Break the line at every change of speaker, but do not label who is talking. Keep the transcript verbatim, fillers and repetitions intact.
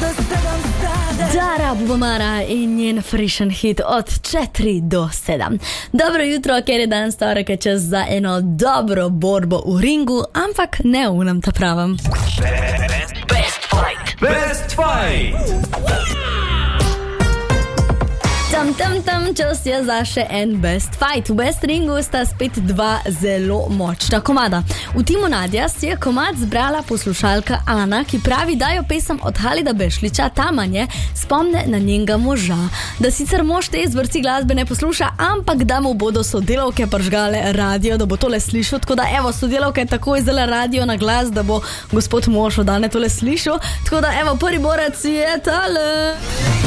Dara Bubamara in njen freshen hit od četiri do sedem. Dobro jutro, ker je dan torek, je čas za eno dobro borbo v ringu, ampak ne v nam ta pravem.
Best, best fight. Best fight.
Tam, tam, tam, čas je za še en best fight. V best ringu sta spet dva zelo močna komada. V timu Nadja si je komad zbrala poslušalka Ana, ki pravi, da jo pesem od Halida Bešliča Tamanje spomne na njenega moža. Da sicer mož te zvrsti glasbe ne posluša, ampak da mu bodo sodelavke pržgale radio, da bo tole slišal. Tako da evo, sodelavke takoj zdaj radio na glas, da bo gospod mož odane tole slišal. Tako da evo, prvi borec je tale.